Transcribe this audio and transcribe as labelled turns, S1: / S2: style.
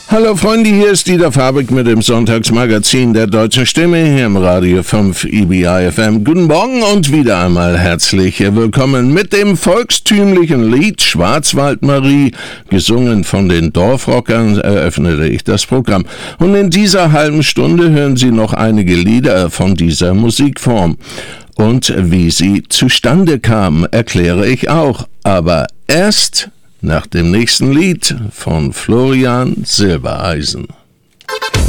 S1: Hallo Freunde, hier ist Dieter Fabrik mit dem Sonntagsmagazin der Deutschen Stimme hier im Radio 5 EBI FM. Guten Morgen und wieder einmal herzlich willkommen mit dem volkstümlichen Lied Schwarzwaldmarie, gesungen von den Dorfrockern, eröffnete ich das Programm. Und in dieser halben Stunde hören Sie noch einige Lieder von dieser Musikform. Und wie sie zustande kamen, erkläre ich auch. Aber erst nach dem nächsten Lied von Florian Silbereisen.